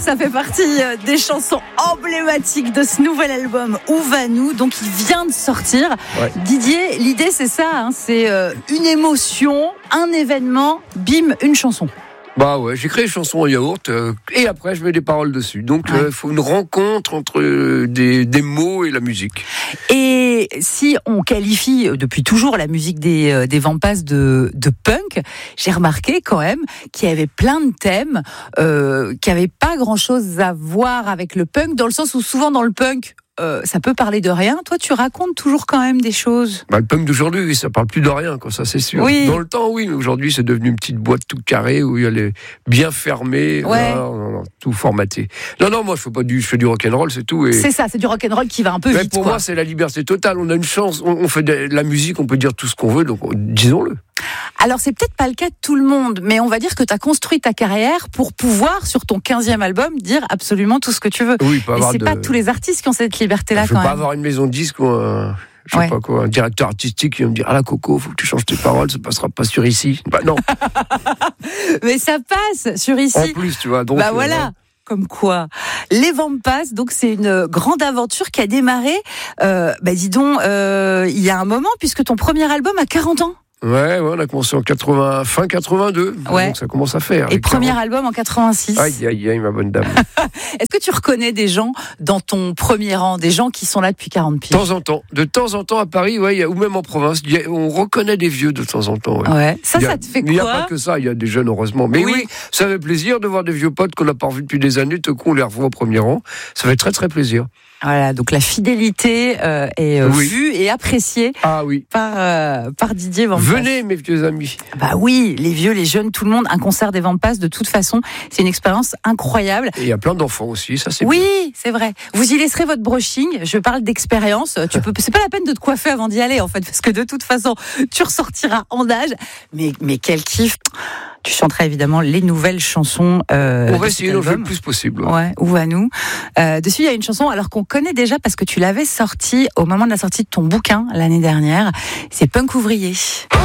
Ça fait partie des chansons emblématiques de ce nouvel album Où va-nous, donc il vient de sortir. Ouais. Didier, l'idée c'est ça, hein, c'est une émotion, un événement, bim, une chanson. Bah ouais, j'ai créé une chanson en yaourt et après je mets des paroles dessus. Donc il faut une rencontre entre des mots et la musique. Et si on qualifie depuis toujours la musique des Vampas de punk, j'ai remarqué quand même qu'il y avait plein de thèmes qui n'avaient pas grand-chose à voir avec le punk, dans le sens où souvent dans le punk, ça peut parler de rien. Toi, tu racontes toujours quand même des choses. Bah, le punk d'aujourd'hui, ça parle plus de rien, quoi, ça c'est sûr. Oui. Dans le temps, oui, mais aujourd'hui, c'est devenu une petite boîte tout carrée où il y a les bien fermée, non, tout formaté. Non, moi je fais du rock'n'roll, c'est tout. Et... C'est ça, c'est du rock'n'roll qui va un peu vite. Pour moi, c'est la liberté totale. On a une chance, on fait de la musique, on peut dire tout ce qu'on veut, donc disons-le. Alors, c'est peut-être pas le cas de tout le monde, mais on va dire que tu as construit ta carrière pour pouvoir, sur ton 15e album, dire absolument tout ce que tu veux. Oui, et c'est pas tous les artistes qui ont cette liberté-là, quand même. Je veux pas avoir une maison de disques ou un directeur artistique qui va me dire « Ah là, Coco, faut que tu changes tes paroles, ça passera pas sur ici. » Bah non. Mais ça passe sur ici. En plus, tu vois. Donc, voilà. Comme quoi, les Vampas, donc c'est une grande aventure qui a démarré, dis donc, il y a un moment, puisque ton premier album a 40 ans. Ouais, on a commencé en fin 82, donc ça commence à faire. Et premier album en 86. Aïe, ma bonne dame. Est-ce que tu reconnais des gens dans ton premier rang, des gens qui sont là depuis 40 piges? De temps en temps à Paris, ou même en province, on reconnaît des vieux de temps en temps. Ouais. Ça te fait quoi? Il n'y a pas que ça, il y a des jeunes heureusement. Mais oui, ça fait plaisir de voir des vieux potes qu'on n'a pas revus depuis des années, tout coup on les revoit au premier rang. Ça fait très très plaisir. Voilà, donc la fidélité est vue et appréciée par Didier Vampas. Venez mes vieux amis. Bah oui, les vieux, les jeunes, tout le monde, un concert des Vampas, de toute façon, c'est une expérience incroyable. Et il y a plein d'enfants aussi, ça c'est bien. C'est vrai. Vous y laisserez votre brushing, je parle d'expérience. C'est pas la peine de te coiffer avant d'y aller en fait, parce que de toute façon, tu ressortiras en âge. Mais quel kiff. Tu chanteras évidemment les nouvelles chansons. On va essayer d'en faire le plus possible. Ouais, Où va-nous. Dessus, il y a une chanson, alors qu'on connaît déjà parce que tu l'avais sortie au moment de la sortie de ton bouquin l'année dernière. C'est Punk Ouvrier.